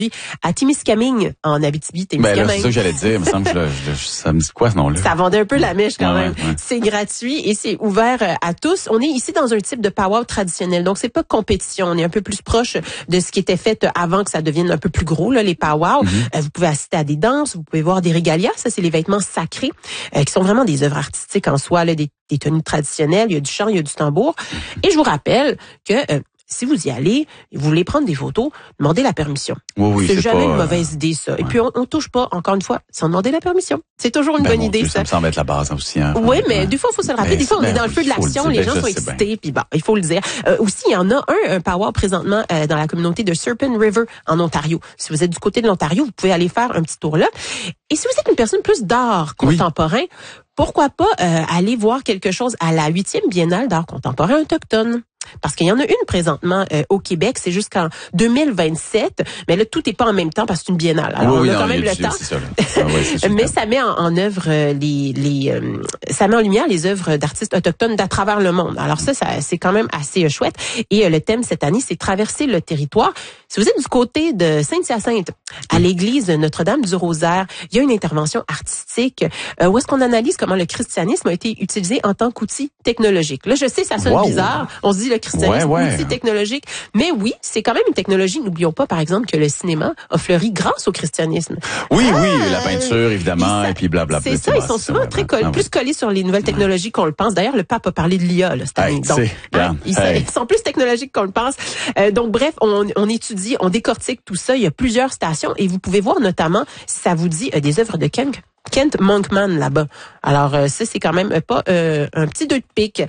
à Témiscamingue, en Abitibi-Témiscamingue. Ben là, c'est ça que j'allais dire. Il me semble que ça me dit quoi, ce nom-là? Ça vendait un peu la mèche quand même. Ouais. C'est gratuit et c'est ouvert à tous. On est ici dans un type de powwow traditionnel. Donc, c'est pas compétition. On est un peu plus proche de ce qui était fait avant que ça devienne un peu plus gros, là, les powwows. Vous pouvez assister à des danses, vous pouvez voir des régalias. Ça, c'est les vêtements sacrés, qui sont vraiment des œuvres artistiques en soi, là, des tenues traditionnelles. Il y a du chant, il y a du tambour. Et je vous rappelle que si vous y allez, vous voulez prendre des photos, demandez la permission. Oui, c'est jamais pas, une mauvaise idée, ça. Et puis, on touche pas, encore une fois, sans demander la permission. C'est toujours une bonne idée, Dieu, ça. Ça me semble être la base aussi. Hein, oui, mais des fois, il faut se le rappeler. Des fois, on est dans le feu de l'action, les gens sont excités, puis bon, il faut le dire. Aussi, il y en a un powwow présentement dans la communauté de Serpent River, en Ontario. Si vous êtes du côté de l'Ontario, vous pouvez aller faire un petit tour là. Et si vous êtes une personne plus d'art contemporain, pourquoi pas aller voir quelque chose à la 8e Biennale d'art contemporain autochtone? Parce qu'il y en a une présentement au Québec, c'est jusqu'en 2027, mais là tout est pas en même temps parce que c'est une biennale. Alors on a quand même le temps. C'est ça, mais ça met en œuvre ça met en lumière les œuvres d'artistes autochtones d'à travers le monde. Alors ça c'est quand même assez chouette. Et le thème cette année, c'est traverser le territoire. Si vous êtes du côté de Sainte-Hyacinthe, à l'église Notre-Dame du Rosaire, il y a une intervention artistique où est-ce qu'on analyse comment le christianisme a été utilisé en tant qu'outil technologique. Là, je sais, ça sonne bizarre. On se dit le christianisme, outil technologique. Mais oui, c'est quand même une technologie. N'oublions pas, par exemple, que le cinéma a fleuri grâce au christianisme. Oui, la peinture, évidemment, et puis blablabla. C'est ça, ils sont souvent plus collés sur les nouvelles technologies qu'on le pense. D'ailleurs, le pape a parlé de l'IA, là, cette année. Donc, ils sont plus technologiques qu'on le pense. Donc, bref, on étudie, on décortique tout ça. Il y a plusieurs stations et vous pouvez voir notamment, si ça vous dit, des œuvres de Kent Monkman là-bas. Alors ça c'est quand même pas un petit 2 de pique.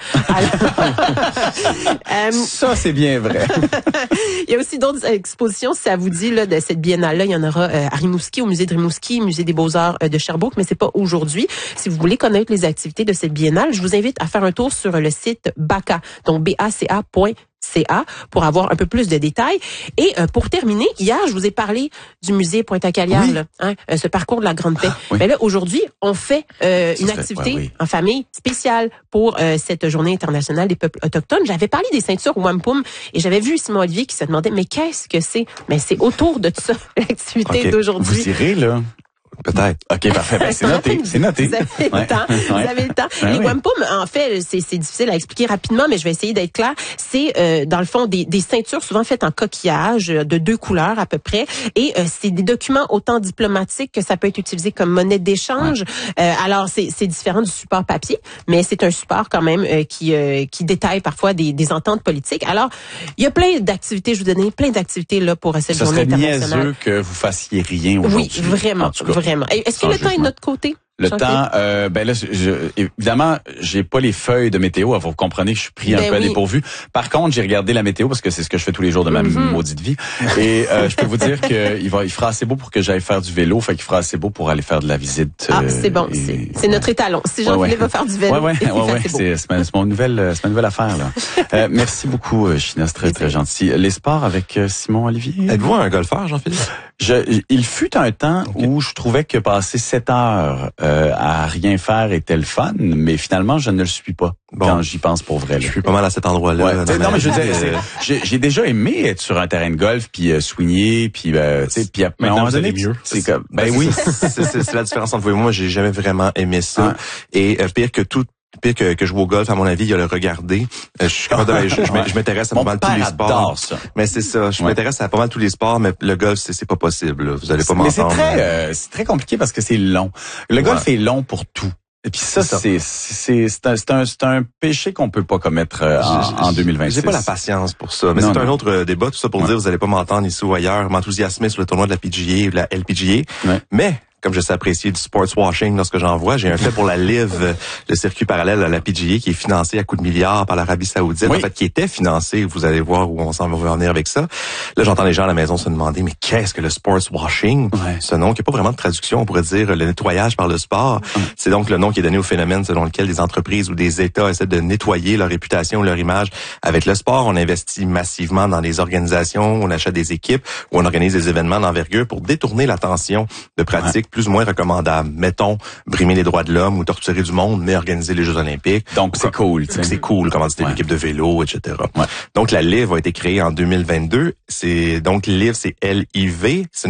Ça c'est bien vrai. Il y a aussi d'autres expositions, si ça vous dit là de cette biennale-là, il y en aura à Rimouski, au musée de Rimouski, musée des Beaux-Arts de Sherbrooke, mais c'est pas aujourd'hui. Si vous voulez connaître les activités de cette biennale, je vous invite à faire un tour sur le site BACA, donc BACA.ca pour avoir un peu plus de détails. Et pour terminer, hier, je vous ai parlé du musée Pointe-à-Calière, ce parcours de la Grande Paix. Mais là, aujourd'hui, on fait une activité en famille spéciale pour cette journée internationale des peuples autochtones. J'avais parlé des ceintures wampum et j'avais vu Simon Olivier qui se demandait, mais qu'est-ce que c'est? Mais c'est autour de ça, l'activité d'aujourd'hui. Vous irez, là? Peut-être. OK, parfait. Ben, c'est noté. Vous avez le temps. Vous avez le temps. Les wampum, en fait, c'est difficile à expliquer rapidement, mais je vais essayer d'être clair. C'est, dans le fond, des ceintures souvent faites en coquillage de 2 couleurs à peu près. Et c'est des documents autant diplomatiques que ça peut être utilisé comme monnaie d'échange. Alors, c'est différent du support papier, mais c'est un support quand même qui détaille parfois des ententes politiques. Alors, il y a plein d'activités. Je vous donne plein d'activités là pour cette journée internationale. Ça serait niaiseux que vous fassiez rien aujourd'hui. Oui, vraiment. Est-ce que le temps est de notre côté? Le temps, ben là, évidemment, j'ai pas les feuilles de météo. Vous comprenez que je suis pris un peu à dépourvu. Par contre, j'ai regardé la météo parce que c'est ce que je fais tous les jours de ma maudite vie. Et je peux vous dire qu'il fera assez beau pour que j'aille faire du vélo. Fait qu'il fera assez beau pour aller faire de la visite. C'est bon. C'est notre étalon. Si Jean-Philippe va faire du vélo, c'est ma nouvelle affaire là. Merci beaucoup, China. C'est très, très gentil. Les sports avec Simon Olivier. Êtes-vous un golfeur, Jean-Philippe? Il fut un temps où je trouvais que passer 7 heures à rien faire était le fun, mais finalement, je ne le suis pas quand j'y pense pour vrai. Là. Je suis pas mal à cet endroit-là. Non, mais je veux dire, j'ai déjà aimé être sur un terrain de golf, puis swinguer, puis à un moment donné, mieux. C'est comme, oui. C'est la différence entre vous et moi. J'ai jamais vraiment aimé ça. Et pire que jouer au golf, à mon avis, il y a le regarder. Je m'intéresse à pas mal tous les sports. Ça. Mais c'est ça. Je m'intéresse à pas mal tous les sports, mais le golf, c'est pas possible. Là. Vous allez pas m'entendre. Mais c'est très compliqué parce que c'est long. Le golf est long pour tout. Et puis ça, c'est un péché qu'on peut pas commettre en 2026. J'ai pas la patience pour ça. Mais c'est un autre débat. Tout ça pour dire, vous allez pas m'entendre ici ou ailleurs, m'enthousiasmer sur le tournoi de la PGA ou de la LPGA. Mais comme je sais apprécier du sports washing lorsque j'en vois, j'ai un fait pour la LIV, le circuit parallèle à la PGA, qui est financé à coups de milliards par l'Arabie Saoudite. En fait, qui était financé. Vous allez voir où on s'en va revenir avec ça. Là, j'entends les gens à la maison se demander, mais qu'est-ce que le sports washing? Ce nom qui n'a pas vraiment de traduction, on pourrait dire le nettoyage par le sport. C'est donc le nom qui est donné au phénomène selon lequel des entreprises ou des États essaient de nettoyer leur réputation ou leur image avec le sport. On investit massivement dans des organisations, on achète des équipes, ou on organise des événements d'envergure pour détourner l'attention de pratiques plus ou moins recommandables. Mettons, brimer les droits de l'homme ou torturer du monde, mais organiser les Jeux olympiques. Donc, c'est cool. C'est cool, commanditer l'équipe de vélo, etc. Donc, la LIV a été créée en 2022. Donc, LIV, c'est LIV.